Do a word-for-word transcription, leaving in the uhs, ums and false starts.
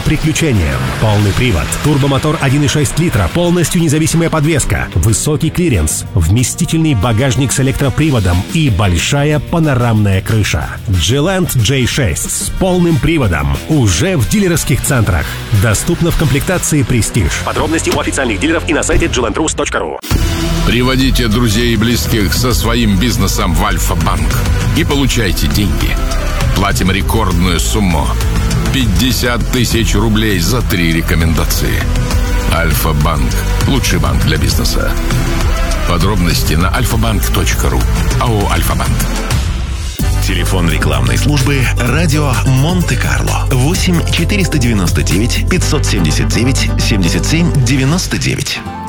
приключениям. Полный привод, турбомотор один и шесть литра, полностью независимая подвеска, высокий клиренс, вместительный багажник с электроприводом и большая панорамная крыша. Джиланд джей шесть с полным приводом уже в дилерских центрах. Доступно в комплектации Prestige. Подробности у официальных дилеров и на сайте джи ленд рус точка ру. Приводите друзей и близких со своим бизнесом в Альфа-банк и получайте деньги. Платим рекордную сумму – пятьдесят тысяч рублей за три рекомендации. Альфа-банк – лучший банк для бизнеса. Подробности на альфа банк точка ру. АО «Альфа-банк». Телефон рекламной службы «Радио Монте-Карло» восемь четыреста девяносто девять пятьсот семьдесят девять семьдесят семь девяносто девять.